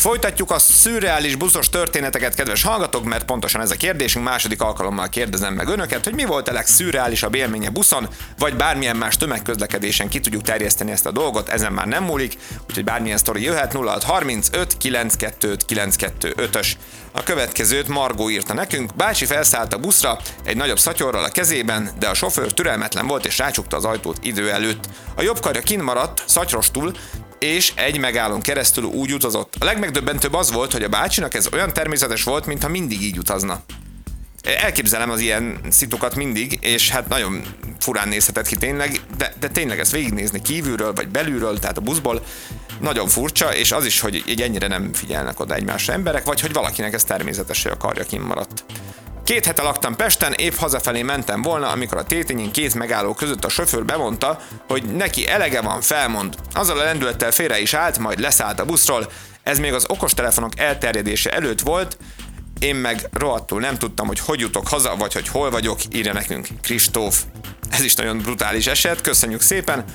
Folytatjuk a szürreális buszos történeteket, kedves hallgatók, mert pontosan ez a kérdésünk. Második alkalommal kérdezem meg önöket, hogy mi volt a legszürreálisabb élménye buszon, vagy bármilyen más tömegközlekedésen ki tudjuk terjeszteni ezt a dolgot, ezen már nem múlik, úgyhogy bármilyen sztori jöhet. 0635 925 925-ös. A következőt Margó írta nekünk. Bácsi felszállt a buszra egy nagyobb szatyorral a kezében, de a sofőr türelmetlen volt és rácsukta az ajtót idő előtt. A jobb karja kint maradt, szatyrostul, és egy megállón keresztül úgy utazott. A legmegdöbbentőbb az volt, hogy a bácsinak ez olyan természetes volt, mintha mindig így utazna. Elképzelem az ilyen szitukat mindig, és hát nagyon furán nézhetett ki tényleg, de tényleg ezt végignézni kívülről, vagy belülről, tehát a buszból, nagyon furcsa, és az is, hogy így ennyire nem figyelnek oda egymásra emberek, vagy hogy valakinek ez természetes, hogy a karja kint maradt. 2 hete laktam Pesten, épp hazafelé mentem volna, amikor a Tétényin 2 megálló között a sofőr bemondta, hogy neki elege van, felmond. Azzal a lendülettel félre is állt, majd leszállt a buszról. Ez még az okostelefonok elterjedése előtt volt, én meg rohadtul nem tudtam, hogy jutok haza, vagy hogy hol vagyok, írja nekünk Kristóf. Ez is nagyon brutális eset, köszönjük szépen.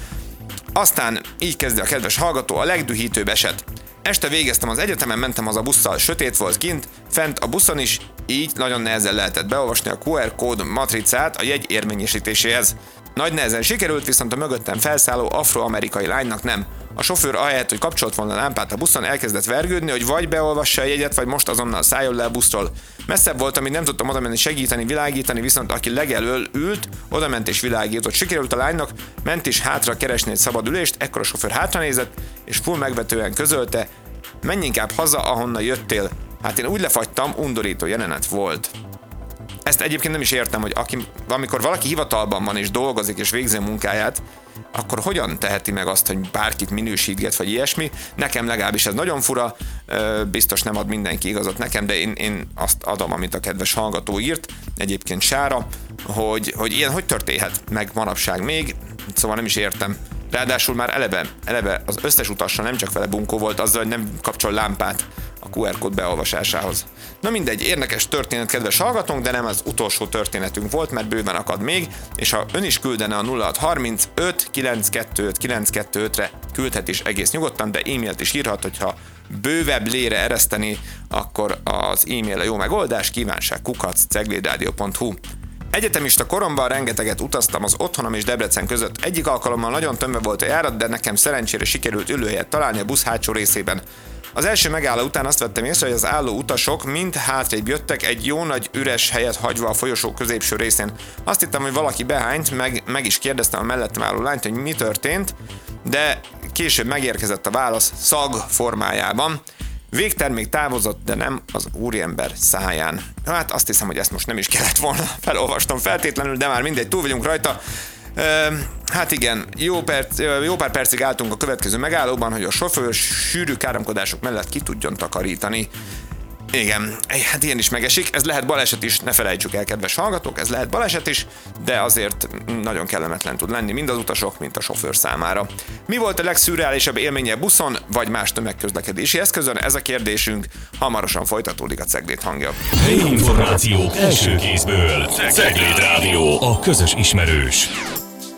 Aztán így kezdi a kedves hallgató, a legdühítőbb eset. Este végeztem az egyetemen, mentem haza busszal, sötét volt kint, fent a buszon is, így nagyon nehezen lehetett beolvasni a QR kód matricát a jegy érvényesítéséhez. Nagy nehezen sikerült, viszont a mögöttem felszálló afroamerikai lánynak nem. A sofőr ahelyett, hogy kapcsolt volna a lámpát a buszon, elkezdett vergődni, hogy vagy beolvassa a jegyet, vagy most azonnal szálljon le a buszról. Messzebb volt, amit nem tudtam oda menni segíteni, világítani, viszont aki legelől ült, oda ment és világított. Sikerült a lánynak, ment is hátra keresni egy szabad ülést, ekkor a sofőr hátranézett, és full megvetően közölte, menj inkább haza, ahonnan jöttél. Hát én úgy lefagytam, undorító jelenet volt. Ezt egyébként nem is értem, hogy amikor valaki hivatalban van és dolgozik és végzi a munkáját, akkor hogyan teheti meg azt, hogy bárkit minősítget, vagy ilyesmi. Nekem legalábbis ez nagyon fura, biztos nem ad mindenki igazat nekem, de én azt adom, amit a kedves hallgató írt, egyébként Sára, hogy ilyen hogy történhet meg manapság még, szóval nem is értem. Ráadásul már eleve az összes utassal nem csak vele bunkó volt azzal, hogy nem kapcsol lámpát a QR kód beolvasásához. Na mindegy, érdekes történet, kedves hallgatónk, de nem az utolsó történetünk volt, mert bőven akad még, és ha ön is küldene a 0635 925 925-re, küldhet is egész nyugodtan, de e-mailt is írhat, hogyha bővebb lére ereszteni, akkor az e-mail a jó megoldás, kívánság@ceglédradio.hu. Egyetemista koromban rengeteget utaztam az otthonom és Debrecen között. Egyik alkalommal nagyon tömve volt a járat, de nekem szerencsére sikerült ülőhelyet találni a busz hátsó részében. Az első megálló után azt vettem észre, hogy az álló utasok mind hátrébb jöttek, egy jó nagy üres helyet hagyva a folyosó középső részén. Azt hittem, hogy valaki behányt, meg is kérdeztem a mellettem álló lányt, hogy mi történt, de később megérkezett a válasz szag formájában. Végtermék távozott, de nem az úriember száján. Hát azt hiszem, hogy ezt most nem is kellett volna felolvastam feltétlenül, de már mindegy, túl vagyunk rajta. Hát igen, jó pár percig álltunk a következő megállóban, hogy a sofőr sűrű káromkodások mellett ki tudjon takarítani. Igen, hát ilyen is megesik, ez lehet baleset is, ne felejtsük el, kedves hallgatók, ez lehet baleset is, de azért nagyon kellemetlen tud lenni mind az utasok, mint a sofőr számára. Mi volt a legszürreálisabb élménye buszon, vagy más tömegközlekedési eszközön? Ez a kérdésünk, hamarosan folytatódik a Cegléd hangja. Helyi információk első kézből. Cegléd Rádió, a közös ismerős.